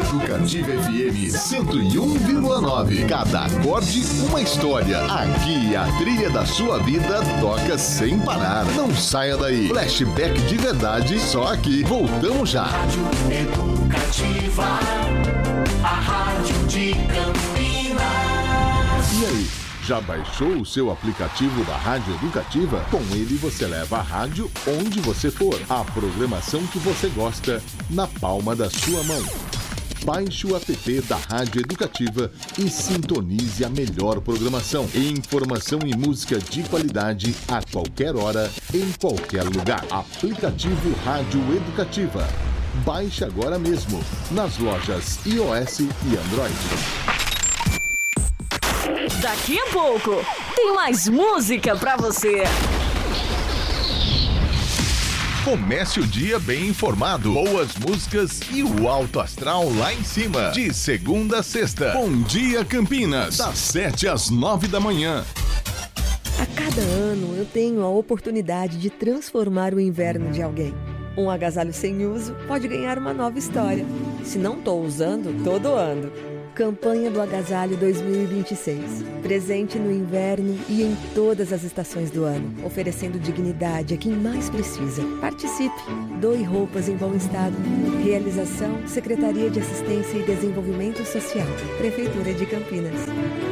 Educativa FM 101,9. Cada acorde, uma história. Aqui a trilha da sua vida toca sem parar. Não saia daí. Flashback de verdade, só aqui. Voltamos já. Rádio Educativa, a rádio de Campinas. E aí? Já baixou o seu aplicativo da Rádio Educativa? Com ele você leva a rádio onde você for. A programação que você gosta na palma da sua mão. Baixe o app da Rádio Educativa e sintonize a melhor programação. Informação e música de qualidade a qualquer hora, em qualquer lugar. Aplicativo Rádio Educativa. Baixe agora mesmo nas lojas iOS e Android. Daqui a pouco tem mais música pra você. Comece o dia bem informado, boas músicas e o alto astral lá em cima. De segunda a sexta. Bom Dia Campinas, das 7 às 9 da manhã. A cada ano eu tenho a oportunidade de transformar o inverno de alguém. Um agasalho sem uso pode ganhar uma nova história. Se não estou usando, tô doando. Campanha do Agasalho 2026. Presente no inverno e em todas as estações do ano, oferecendo dignidade a quem mais precisa. Participe! Doe roupas em bom estado. Realização: Secretaria de Assistência e Desenvolvimento Social. Prefeitura de Campinas.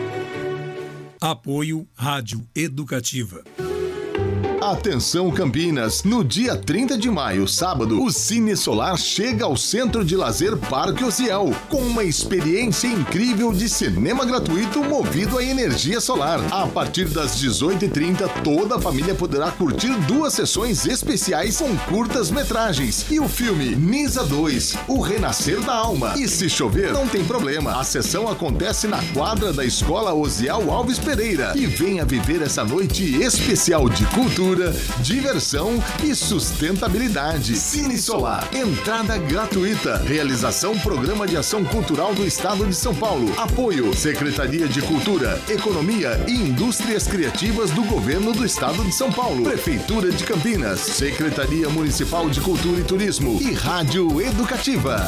Apoio Rádio Educativa. Atenção Campinas, no dia 30 de maio, sábado, o Cine Solar chega ao Centro de Lazer Parque Ociel, com uma experiência incrível de cinema gratuito movido a energia solar. A partir das 18h30, toda a família poderá curtir 2 sessões especiais com curtas-metragens e o filme Nisa 2, O Renascer da Alma. E se chover, não tem problema, a sessão acontece na quadra da Escola Osiel Alves Pereira. E venha viver essa noite especial de cultura, diversão e sustentabilidade. Cine Solar, entrada gratuita. Realização: Programa de Ação Cultural do Estado de São Paulo. Apoio: Secretaria de Cultura, Economia e Indústrias Criativas do Governo do Estado de São Paulo. Prefeitura de Campinas, Secretaria Municipal de Cultura e Turismo e Rádio Educativa.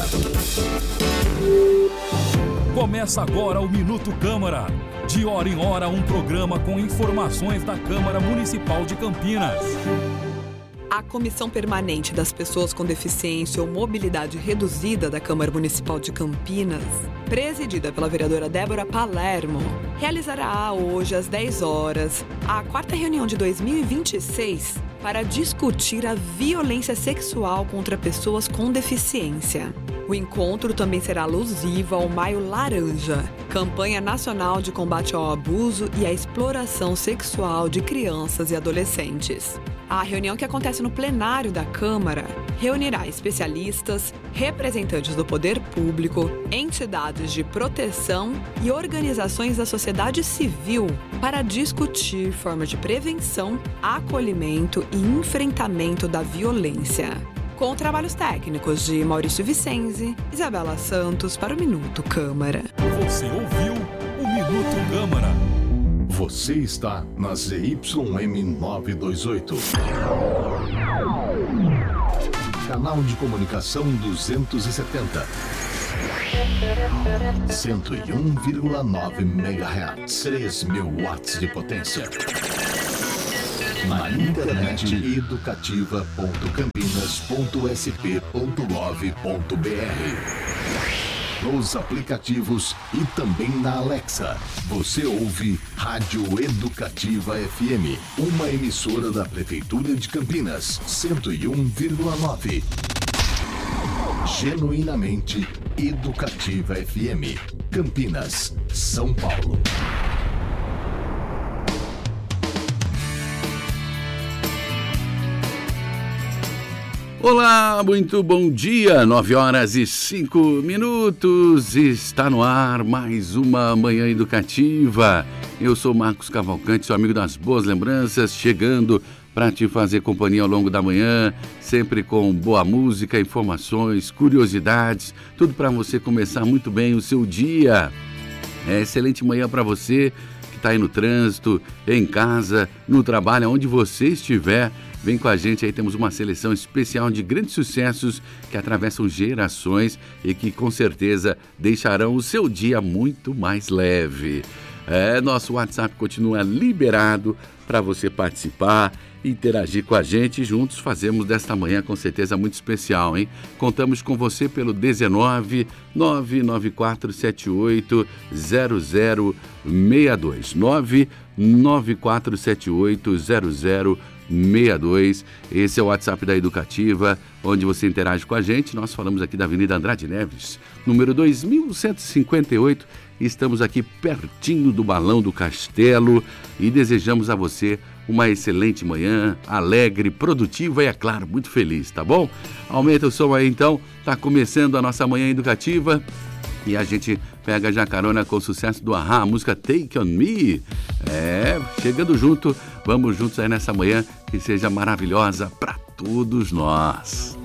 Começa agora o Minuto Câmara. De hora em hora, um programa com informações da Câmara Municipal de Campinas. A Comissão Permanente das Pessoas com Deficiência ou Mobilidade Reduzida da Câmara Municipal de Campinas, presidida pela vereadora Débora Palermo, realizará hoje às 10 horas a 4ª reunião de 2026 para discutir a violência sexual contra pessoas com deficiência. O encontro também será alusivo ao Maio Laranja, campanha nacional de combate ao abuso e à exploração sexual de crianças e adolescentes. A reunião, que acontece no plenário da Câmara, reunirá especialistas, representantes do poder público, entidades de proteção e organizações da sociedade civil para discutir formas de prevenção, acolhimento e enfrentamento da violência. Com trabalhos técnicos de Maurício Vicenzi, Isabela Santos para o Minuto Câmara. Você ouviu o Minuto Câmara. Você está na ZYM 928. Canal de comunicação 270. 101,9 MHz. 3.000 watts de potência. Na internet educativa.campinas.sp.gov.br. Nos aplicativos e também na Alexa. Você ouve Rádio Educativa FM, uma emissora da Prefeitura de Campinas, 101,9. Genuinamente Educativa FM, Campinas, São Paulo. Olá, muito bom dia, 9h05, está no ar mais uma manhã educativa. Eu sou Marcos Cavalcante, seu amigo das boas lembranças, chegando para te fazer companhia ao longo da manhã, sempre com boa música, informações, curiosidades, tudo para você começar muito bem o seu dia. Excelente manhã para você que está aí no trânsito, em casa, no trabalho, onde você estiver. Vem com a gente aí, temos uma seleção especial de grandes sucessos que atravessam gerações e que com certeza deixarão o seu dia muito mais leve. Nosso WhatsApp continua liberado para você participar, interagir com a gente e juntos fazemos desta manhã com certeza muito especial, hein? Contamos com você pelo 19 99478 0062 99478 0062. Esse é o WhatsApp da Educativa, onde você interage com a gente. Nós falamos aqui da Avenida Andrade Neves, número 2158. Estamos aqui pertinho do Balão do Castelo e desejamos a você uma excelente manhã, alegre, produtiva e, é claro, muito feliz, tá bom? Aumenta o som aí então, tá começando a nossa manhã educativa e a gente pega já carona com o sucesso do A-ha, a música Take On Me. Chegando junto, vamos juntos aí nessa manhã que seja maravilhosa para todos nós.